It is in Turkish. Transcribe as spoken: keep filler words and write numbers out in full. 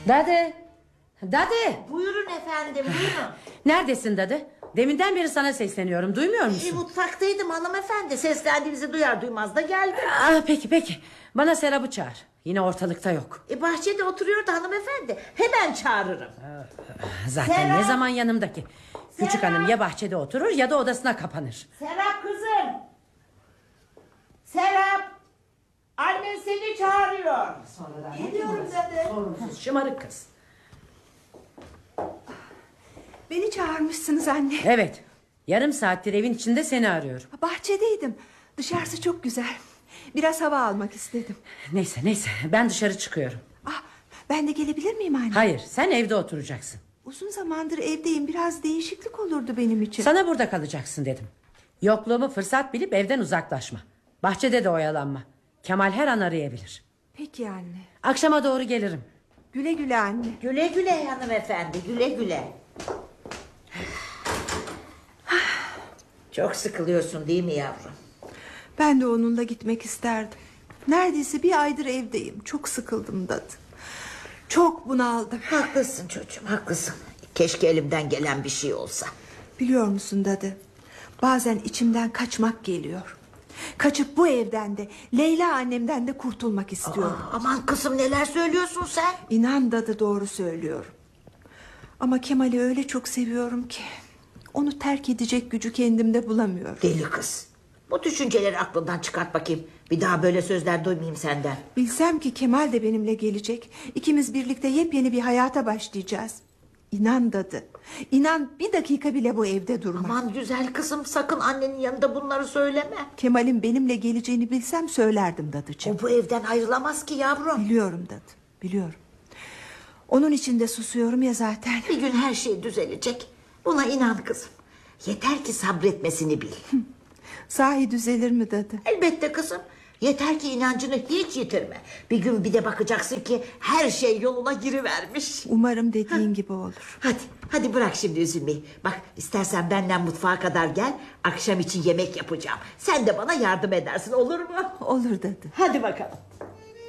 Dadı. Dadı. Buyurun efendim, buyurun. Neredesin Dadı? Deminden beri sana sesleniyorum, duymuyor musun? E, mutfaktaydım hanımefendi. Seslendiğinizi duyar duymaz da geldim. Ah, peki peki. Bana Serap'ı çağır. Yine ortalıkta yok. E, bahçede oturuyordu hanımefendi. Hemen çağırırım. Zaten Serap! ne zaman yanımdaki. Küçük Serap! hanım ya bahçede oturur ya da odasına kapanır. Serap kızım. Serap. Annen seni çağırıyor. Geliyorum zaten. Sorunsuz, şımarık kız. Beni çağırmışsınız anne. Evet. Yarım saattir evin içinde seni arıyorum. Bahçedeydim. Dışarısı çok güzel. Biraz hava almak istedim. Neyse neyse, ben dışarı çıkıyorum. Ah, ben de gelebilir miyim anne? Hayır, sen evde oturacaksın. Uzun zamandır evdeyim. Biraz değişiklik olurdu benim için. Sana burada kalacaksın dedim. Yokluğumu fırsat bilip evden uzaklaşma. Bahçede de oyalanma. Kemal her an arayabilir. Peki anne. Akşama doğru gelirim. Güle güle anne. Güle güle hanımefendi, güle güle. Çok sıkılıyorsun değil mi yavrum? Ben de onunla gitmek isterdim. Neredeyse bir aydır evdeyim. Çok sıkıldım Dadı. Çok bunaldım. Haklısın çocuğum, haklısın. Keşke elimden gelen bir şey olsa. Biliyor musun Dadı? Bazen içimden kaçmak geliyor. Kaçıp bu evden de Leyla annemden de kurtulmak istiyorum. Aa, aman kızım, neler söylüyorsun sen? İnan Dadı, doğru söylüyorum. Ama Kemal'i öyle çok seviyorum ki onu terk edecek gücü kendimde bulamıyorum. Deli kız. Bu düşünceleri aklından çıkart bakayım. Bir daha böyle sözler duymayayım senden. Bilsem ki Kemal de benimle gelecek. İkimiz birlikte yepyeni bir hayata başlayacağız. İnan Dadı. İnan bir dakika bile bu evde durmam. Aman güzel kızım, sakın annenin yanında bunları söyleme. Kemal'in benimle geleceğini bilsem söylerdim Dadıcığım. O bu evden ayrılamaz ki yavrum. Biliyorum Dadı, biliyorum. Onun için de susuyorum ya zaten. Bir gün her şey düzelecek. Buna inan kızım. Yeter ki sabretmesini bil. Sahi düzelir mi Dadı? Elbette kızım. Yeter ki inancını hiç yitirme. Bir gün bir de bakacaksın ki her şey yoluna girivermiş. Umarım dediğin gibi olur. Hadi, hadi bırak şimdi üzülmeyi. Bak, istersen benden mutfağa kadar gel. Akşam için yemek yapacağım. Sen de bana yardım edersin, olur mu? Olur Dadı. Hadi bakalım.